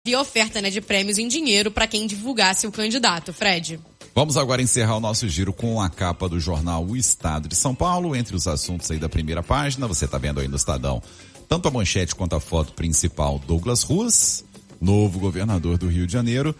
havia oferta, né, de prêmios em dinheiro para quem divulgasse o candidato. Fred. Vamos agora encerrar o nosso giro com a capa do jornal O Estado de São Paulo. Entre os assuntos aí da primeira página, você está vendo aí no Estadão, tanto a manchete quanto a foto principal, Douglas Ruas, novo governador do Rio de Janeiro.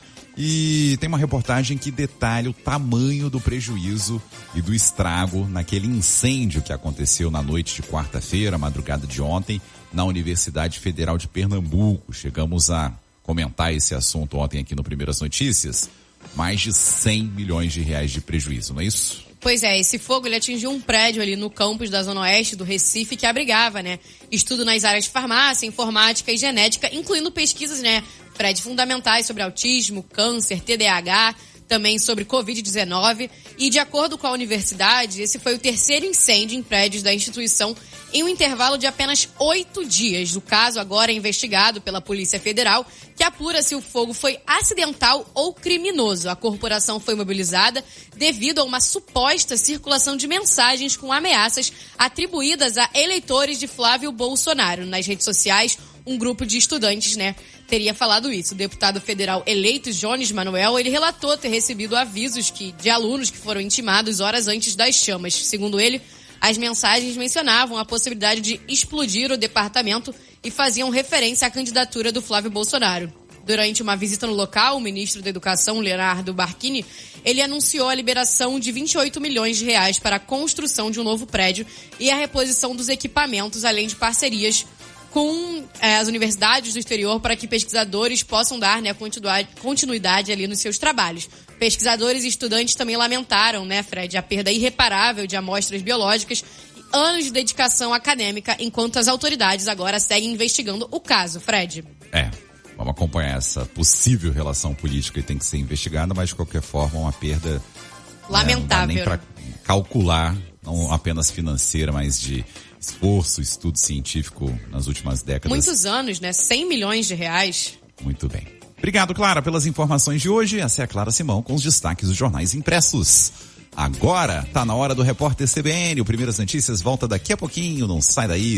E tem uma reportagem que detalha o tamanho do prejuízo e do estrago naquele incêndio que aconteceu na noite de quarta-feira, madrugada de ontem, na Universidade Federal de Pernambuco. Chegamos a comentar esse assunto ontem aqui no Primeiras Notícias. Mais de 100 milhões de reais de prejuízo, não é isso? Pois é, esse fogo ele atingiu um prédio ali no campus da Zona Oeste do Recife que abrigava, né, estudo nas áreas de farmácia, informática e genética, incluindo pesquisas, né, Fred, fundamentais sobre autismo, câncer, TDAH, também sobre Covid-19. E de acordo com a universidade, esse foi o terceiro incêndio em prédios da instituição em um intervalo de apenas 8 dias. O caso agora é investigado pela Polícia Federal, que apura se o fogo foi acidental ou criminoso. A corporação foi mobilizada devido a uma suposta circulação de mensagens com ameaças atribuídas a eleitores de Flávio Bolsonaro. Nas redes sociais, um grupo de estudantes, né, teria falado isso. O deputado federal eleito, Jones Manuel, ele relatou ter recebido avisos de alunos que foram intimados horas antes das chamas. Segundo ele, as mensagens mencionavam a possibilidade de explodir o departamento e faziam referência à candidatura do Flávio Bolsonaro. Durante uma visita no local, o ministro da Educação, Leonardo Barquini, ele anunciou a liberação de 28 milhões de reais para a construção de um novo prédio e a reposição dos equipamentos, além de parcerias com as universidades do exterior para que pesquisadores possam dar, né, continuidade ali nos seus trabalhos. Pesquisadores e estudantes também lamentaram, né, Fred, a perda irreparável de amostras biológicas e anos de dedicação acadêmica, enquanto as autoridades agora seguem investigando o caso. Fred. Vamos acompanhar essa possível relação política que tem que ser investigada, mas de qualquer forma uma perda lamentável. Não dá nem para calcular, não apenas financeira, mas de esforço, estudo científico nas últimas décadas. Muitos anos, né? 100 milhões de reais. Muito bem. Obrigado, Clara, pelas informações de hoje. Essa é a Clara Simão com os destaques dos jornais impressos. Agora tá na hora do Repórter CBN. O Primeiras Notícias volta daqui a pouquinho. Não sai daí.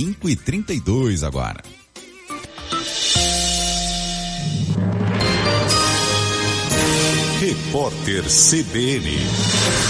5h32 agora. Repórter CBN.